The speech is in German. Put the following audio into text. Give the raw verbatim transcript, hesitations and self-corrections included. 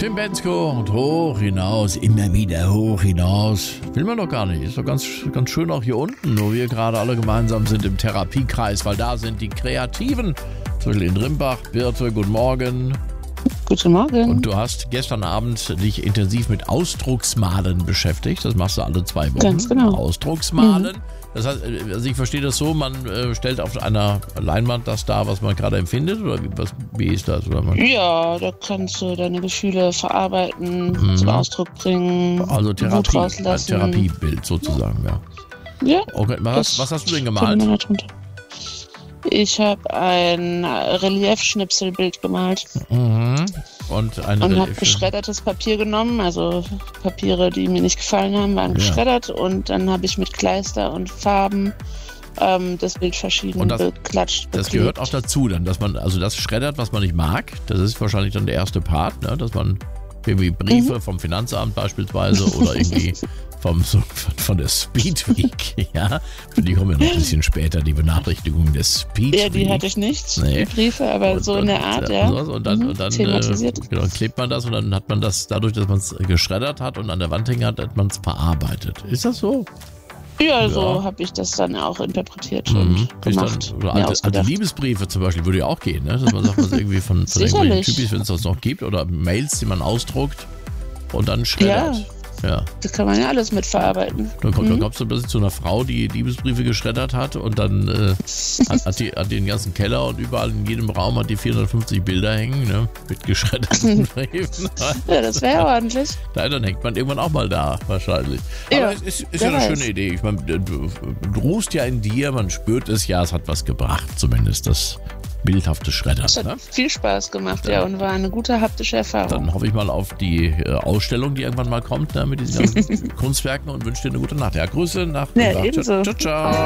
Tim Bendzko und hoch hinaus, immer wieder hoch hinaus. Will man doch gar nicht. Ist doch ganz, ganz schön auch hier unten, wo wir gerade alle gemeinsam sind im Therapiekreis, weil da sind die Kreativen. Zum Beispiel in Rimbach. Birte, guten Morgen. Guten Morgen. Und du hast gestern Abend dich intensiv mit Ausdrucksmalen beschäftigt. Das machst du alle zwei Wochen. Ganz genau. Ausdrucksmalen. Mhm. Das heißt, also ich verstehe das so, man äh, stellt auf einer Leinwand das dar, was man gerade empfindet, oder wie, was, wie ist das? Oder man Ja, da kannst du deine Gefühle verarbeiten, Mhm. zum Ausdruck bringen, Also Wut Therapie, ein rauslassen. Therapiebild sozusagen, ja. Ja, Okay, was, das was hast du denn fällt gemalt? mir nicht runter. Ich habe ein Reliefschnipselbild gemalt Mhm. Und eine und habe Relief- geschreddertes Papier genommen, also Papiere, die mir nicht gefallen haben, waren Ja. geschreddert und dann habe ich mit Kleister und Farben ähm, das Bild verschieden Und das- beklatscht. Das beklebt. gehört auch dazu, dann, dass man, also das schreddert, was man nicht mag, das ist wahrscheinlich dann der erste Part, ne? Dass man irgendwie Briefe Mhm. vom Finanzamt beispielsweise oder irgendwie vom, so, von der Speedweek, ja, für die kommen ja noch ein bisschen später, die Benachrichtigungen der Speedweek. Ja, die hatte ich nicht, Nee. die Briefe, aber Und- so in und- der Art, ja, ja. sowas. Und dann, Mhm, und dann, thematisiert. äh, genau, klebt man das und dann hat man das, dadurch, dass man es geschreddert hat und an der Wand hängen hat, hat man es verarbeitet. Ist das so? Ja, so Ja. habe ich das dann auch interpretiert Mhm. und Ist gemacht, dann, oder mir alte, alte ausgedacht. Liebesbriefe zum Beispiel würde ja auch gehen, ne? Dass man sagt, was irgendwie von, von irgendwelchen Sicherlich. Typis, wenn es das noch gibt, oder Mails, die man ausdruckt und dann schreddert. Ja. Das kann man ja alles mitverarbeiten. Dann, kommt, Mhm. dann kommst du plötzlich zu einer Frau, die Liebesbriefe geschreddert hat und dann äh, hat, hat, die, hat die den ganzen Keller und überall in jedem Raum hat die vierhundertfünfzig Bilder hängen, ne? Mit geschredderten Briefen. Ja, das wäre ordentlich. Nein, dann hängt man irgendwann auch mal da, wahrscheinlich. Ja, Aber es ist, ist wer ja eine weiß. schöne Idee. Ich meine, du, du ruhst ja in dir, man spürt es ja, es hat was gebracht, zumindest das bildhafte Schreddern. Das hat Ne? viel Spaß gemacht, ja, und war eine gute haptische Erfahrung. Dann hoffe ich mal auf die äh, Ausstellung, die irgendwann mal kommt, ne, mit diesen ganzen Kunstwerken und wünsche dir eine gute Nacht. Ja, Grüße nach Ja, Rimbach. ebenso. Ciao, ciao.